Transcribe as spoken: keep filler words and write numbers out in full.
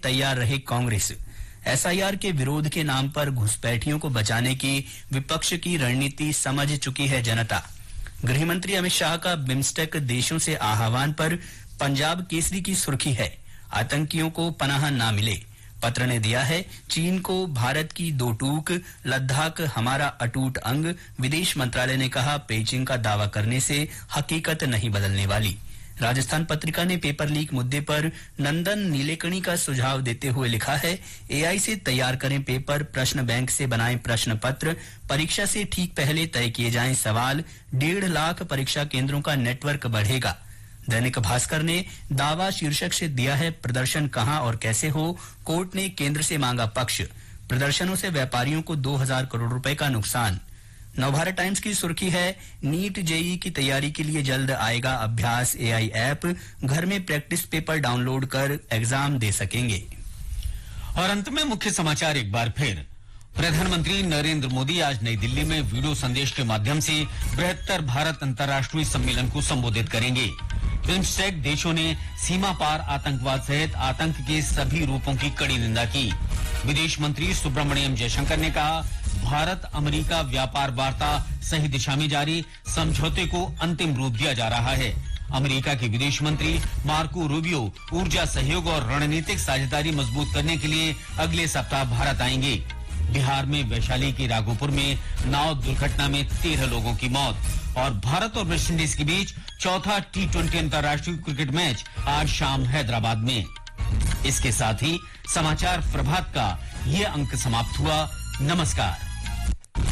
तैयार रहे कांग्रेस। एसआईआर के विरोध के नाम पर घुसपैठियों को बचाने की विपक्ष की रणनीति समझ चुकी है जनता। गृहमंत्री अमित शाह का बिम्स्टेक देशों से आह्वान पर पंजाब केसरी की सुर्खी है, आतंकियों को पनाह ना मिले। पत्र ने दिया है, चीन को भारत की दो टूक, लद्दाख हमारा अटूट अंग। विदेश मंत्रालय ने कहा, पेचिंग का दावा करने से हकीकत नहीं बदलने वाली। राजस्थान पत्रिका ने पेपर लीक मुद्दे पर नंदन नीलेकणी का सुझाव देते हुए लिखा है, एआई से तैयार करें पेपर, प्रश्न बैंक से बनाएं प्रश्न पत्र, परीक्षा से ठीक पहले तय किए जाएं सवाल, डेढ़ लाख परीक्षा केंद्रों का नेटवर्क बढ़ेगा। दैनिक भास्कर ने दावा शीर्षक से दिया है, प्रदर्शन कहां और कैसे हो, कोर्ट ने केंद्र से मांगा पक्ष। प्रदर्शनों से व्यापारियों को दो हजार करोड़ रुपए का नुकसान। नवभारत टाइम्स की सुर्खी है, नीट जेई की तैयारी के लिए जल्द आएगा अभ्यास एआई ऐप, घर में प्रैक्टिस पेपर डाउनलोड कर एग्जाम दे सकेंगे। और अंत में मुख्य समाचार एक बार फिर। प्रधानमंत्री नरेंद्र मोदी आज नई दिल्ली में वीडियो संदेश के माध्यम से बृहत्तर भारत अंतर्राष्ट्रीय सम्मेलन को संबोधित करेंगे। बिम्स्टेक देशों ने सीमा पार आतंकवाद सहित आतंक के सभी रूपों की कड़ी निंदा की। विदेश मंत्री सुब्रमण्यम जयशंकर ने कहा, भारत अमेरिका व्यापार वार्ता सही दिशा में जारी, समझौते को अंतिम रूप दिया जा रहा है। अमेरिका के विदेश मंत्री मार्को रूबियो ऊर्जा सहयोग और रणनीतिक साझेदारी मजबूत करने के लिए अगले सप्ताह भारत आएंगे। बिहार में वैशाली के राघोपुर में नाव दुर्घटना में तेरह लोगों की मौत। और भारत और वेस्टइंडीज के बीच चौथा टी ट्वेंटी अंतर्राष्ट्रीय क्रिकेट मैच आज शाम हैदराबाद में। इसके साथ ही समाचार प्रभात का ये अंक समाप्त हुआ। नमस्कार।